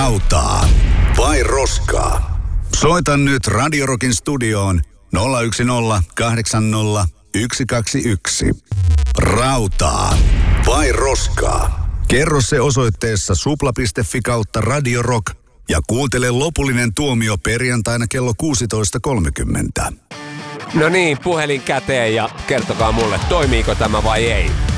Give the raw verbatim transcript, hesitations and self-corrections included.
Rautaa vai roskaa? Soita nyt Radio Rockin studioon nolla yksi nolla kahdeksan nolla yksi kaksi yksi. Rautaa vai roskaa? Kerro se osoitteessa supla piste fi kautta Radio Rock ja kuuntele lopullinen tuomio perjantaina kello kuusitoista kolmekymmentä. No niin, puhelin käteen ja kertokaa mulle, toimiiko tämä vai ei.